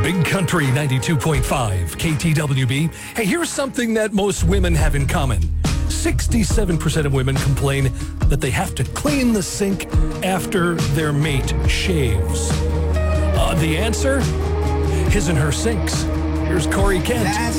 Big Country 92.5 KTWB. Hey, here's something that most women have in common. 67% of women complain that they have to clean the sink after their mate shaves. The answer? His and her sinks. Here's Corey Kent.